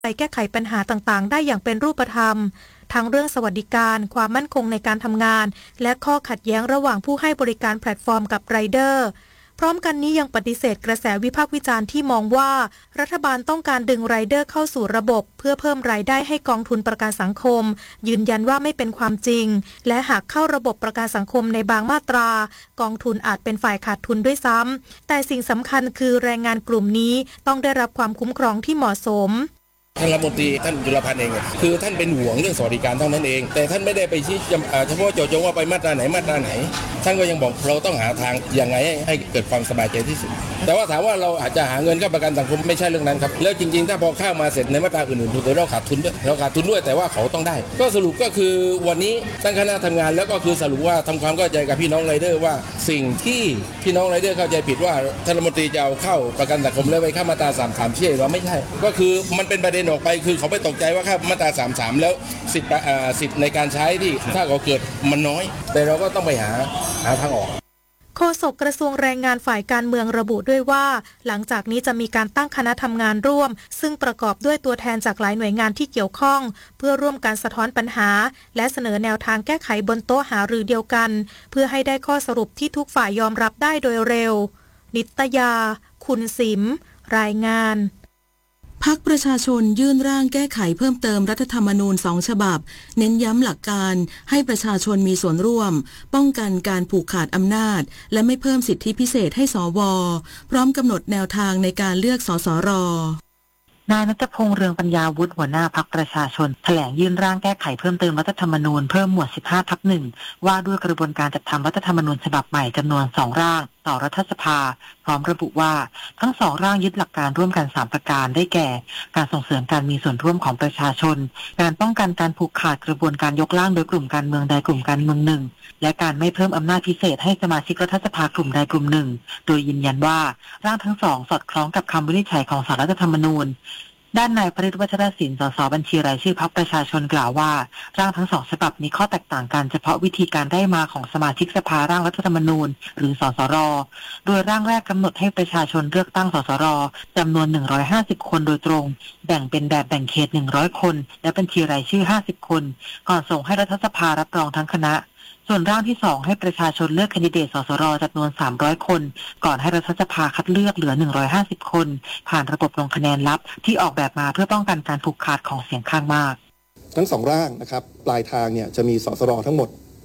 ไปแก้ไขปัญหาต่างๆได้อย่างเป็นรูปธรรมทั้งเรื่องสวัสดิการความมั่นคงในการทำงานและข้อขัดแย้งระหว่างผู้ให้บริการแพลตฟอร์มกับไรเดอร์พร้อมกันนี้ยังปฏิเสธกระแสวิพากษ์วิจารณ์ที่มองว่ารัฐบาลต้องการดึงไรเดอร์เข้าสู่ระบบเพื่อเพิ่มรายได้ให้กองทุนประกันสังคมยืนยันว่าไม่เป็นความจริงและหากเข้าระบบประกันสังคมในบางมาตรากองทุนอาจเป็นฝ่ายขาดทุนด้วยซ้ำแต่สิ่งสำคัญคือแรงงานกลุ่มนี้ต้องได้รับความคุ้มครองที่เหมาะสมท่านรัฐมนตรีท่านจุลพันธ์เองคือท่านเป็นห่วงเรื่องสวัสดิการเท่านั้นเองแต่ท่านไม่ได้ไปชี้เฉพาะเจาะจงว่าไปมาตราไหนท่านก็ยังบอกเราต้องหาทางยังไงให้เกิดความสบายใจที่สุดแต่ว่าถามว่าเราอาจจะหาเงินเข้าประกันสังคมไม่ใช่เรื่องนั้นครับแล้วจริงๆถ้าพอเข้ามาเสร็จในมาตราอื่นๆเราขาดทุนด้วยแต่ว่าเขาต้องได้ก็สรุปก็คือวันนี้ตั้งคณะทำงานแล้วก็คือสรุปว่าทำความเข้าใจกับพี่น้องไรเดอร์ว่าสิ่งที่พี่น้องไรเดอร์เข้าใจผิดว่าท่านรัฐมนตรีจะเอาเข้าประกันสังคมแล้วไปเข้ามาตรา33เชื่อว่าไม่ใช่ก็คือมันเป็นประเด็นออกไปคือเขาไปตกใจว่าเข้ามาตรา33แล้วสิทธิ์ในการใช้ที่ถ้าเขาเกิดมันน้อยแต่เราก็ต้องไปหาทางออกโฆษกกระทรวงแรงงานฝ่ายการเมืองระบุด้วยว่าหลังจากนี้จะมีการตั้งคณะทำงานร่วมซึ่งประกอบด้วยตัวแทนจากหลายหน่วยงานที่เกี่ยวข้องเพื่อร่วมกันสะท้อนปัญหาและเสนอแนวทางแก้ไขบนโต๊ะหารือเดียวกันเพื่อให้ได้ข้อสรุปที่ทุกฝ่ายยอมรับได้โดยเร็วนิตยาคุณสิมรายงานพรรคประชาชนยื่นร่างแก้ไขเพิ่มเติมรัฐธรรมนูญ2 ฉบับเน้นย้ำหลักการให้ประชาชนมีส่วนร่วมป้องกันการผูกขาดอำนาจและไม่เพิ่มสิทธิพิเศษให้สว.พร้อมกำหนดแนวทางในการเลือกสสร. นายณัฐพงษ์ เรืองปัญญาวุฒิหัวหน้าพรรคประชาชนแถลงยื่นร่างแก้ไขเพิ่มเติมรัฐธรรมนูญเพิ่มหมวด 15/1 ว่าด้วยกระบวนการจัดทำรัฐธรรมนูญฉบับใหม่จำนวน2 ร่างต่อรัฐสภาพร้อมระบุว่าทั้ง2 ร่างยึดหลักการร่วมกัน3 ประการได้แก่การส่งเสริมการมีส่วนร่วมของประชาชนการป้องกันการผูกขาดกระบวนการยกร่างโดยกลุ่มการเมืองใดกลุ่มการเมืองหนึ่งและการไม่เพิ่มอำนาจพิเศษให้สมาชิกรัฐสภากลุ่มใดกลุ่มหนึ่งโดยยืนยันว่าร่างทั้ง2สอดคล้องกับคำวินิจฉัยของศาลรัฐธรรมนูญด้านนายพฤทธิ์ วัชรศิลป์ สสบัญชีรายชื่อพรรคประชาชนกล่าวว่าร่างทั้ง2 ฉบับมีข้อแตกต่างกันเฉพาะวิธีการได้มาของสมาชิกสภาร่างรัฐธรรมนูญหรือสสร.โดยร่างแรกกำหนดให้ประชาชนเลือกตั้งสสร.จำนวน150 คนโดยตรงแบ่งเป็นแบบแบ่งเขต100 คนและบัญชีรายชื่อ50 คนก่อนส่งให้รัฐสภารับรองทั้งคณะส่วนร่างที่2ให้ประชาชนเลือกแคนดิเดตสสร.จำนวน300 คนก่อนให้รัฐสภาคัดเลือกเหลือ150 คนผ่านระบบลงคะแนนลับที่ออกแบบมาเพื่อป้องกันการผูกขาดของเสียงข้างมากทั้ง2 ร่างนะครับปลายทางเนี่ยจะมีสสร.ทั้งหมด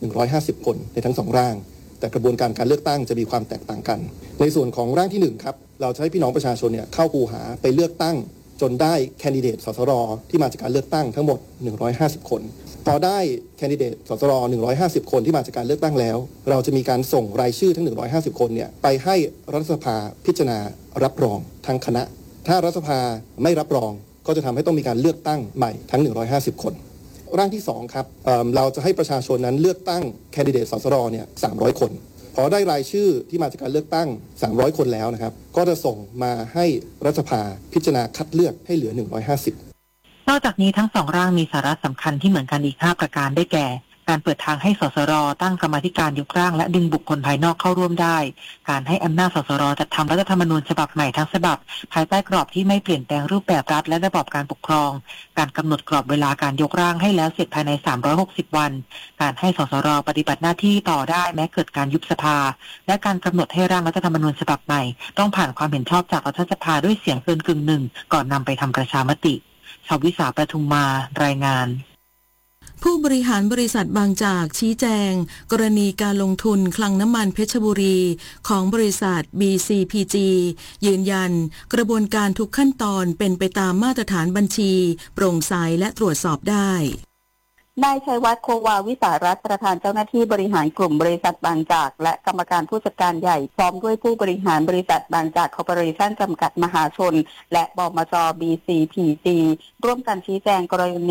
150 คนในทั้ง2 ร่างแต่กระบวนการเลือกตั้งจะมีความแตกต่างกันในส่วนของร่างที่1ครับเราจะให้พี่น้องประชาชนเนี่ยเข้าคูหาไปเลือกตั้งจนได้แคนดิเดตสสร.ที่มาจากการเลือกตั้งทั้งหมด150 คนพอได้แคนดิเดตสสร150 คนที่มาจากการเลือกตั้งแล้วเราจะมีการส่งรายชื่อทั้ง150 คนเนี่ยไปให้รัฐสภาพิจารณารับรองทั้งคณะถ้ารัฐสภาไม่รับรองก็จะทำให้ต้องมีการเลือกตั้งใหม่ทั้ง150 คนร่างที่2ครับเราจะให้ประชาชนนั้นเลือกตั้งแคนดิเดตสสรเนี่ย300 คนพอได้รายชื่อที่มาจากการเลือกตั้ง300 คนแล้วนะครับก็จะส่งมาให้รัฐสภาพิจารณาคัดเลือกให้เหลือ150 นอกจากนี้ทั้ง2 ร่างมีสาระสำคัญที่เหมือนกันอีก5 ประการได้แก่การเปิดทางให้สสร.ตั้งกรรมาธิการยกร่างและดึงบุคคลภายนอกเข้าร่วมได้การให้อำนาจสสร.จัดทำรัฐธรรมนูญฉบับใหม่ทั้งฉบับภายใต้กรอบที่ไม่เปลี่ยนแปลงรูปแบบรัฐและระบอบการปกครองการกำหนดกรอบเวลาการยกร่างให้แล้วเสร็จภายใน360 วันการให้สสร.ปฏิบัติหน้าที่ต่อได้แม้เกิดการยุบสภาและการกำหนดให้ร่างรัฐธรรมนูญฉบับใหม่ต้องผ่านความเห็นชอบจากรัฐสภาด้วยเสียงเกินกึ่งหนึ่งก่อนนำไปทำประชามติชวิสาประทุมมารายงานผู้บริหารบริษัทบางจากชี้แจงกรณีการลงทุนคลังน้ำมันเพชรบุรีของบริษัท BCPG ยืนยันกระบวนการทุกขั้นตอนเป็นไปตามมาตรฐานบัญชีโปร่งใสและตรวจสอบได้นายชัยวัฒน์ โควาวิสารัตน์ประธานเจ้าหน้าที่บริหารกลุ่มบริษัทบางจากและกรรมการผู้จัดการใหญ่พร้อมด้วยผู้บริหารบริษัทบางจากคอร์ปอเรชั่นจำกัดมหาชนและบมจ. BCPG ร่วมกันชี้แจงกรณี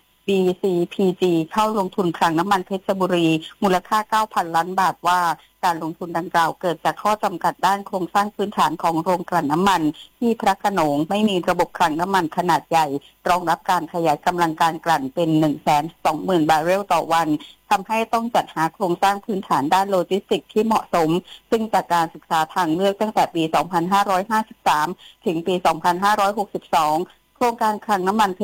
BCPG เข้าลงทุนคลังน้ำมันเพชรบุรีมูลค่า 9,000 ล้านบาทว่าการลงทุนดังกล่าวเกิดจากข้อจำกัดด้านโครงสร้างพื้นฐานของโรงกลั่นน้ำมันที่พระโขนงไม่มีระบบคลังน้ำมันขนาดใหญ่รองรับการขยายกำลังการกลั่นเป็น 120,000 บาร์เรลต่อวันทำให้ต้องจัดหาโครงสร้างพื้นฐานด้านโลจิสติกส์ที่เหมาะสมซึ่งจากการศึกษาทางเลือกตั้งแต่ปี 2553 ถึงปี 2562 โครงการคลังน้ำมัน